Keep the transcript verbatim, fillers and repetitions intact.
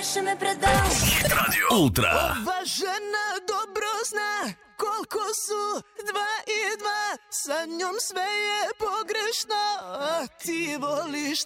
previše me predao. Hit radio Ultra. Ova žena dobro zna koliko su dva i dva, sa njom sve je pogrešno, a ti voliš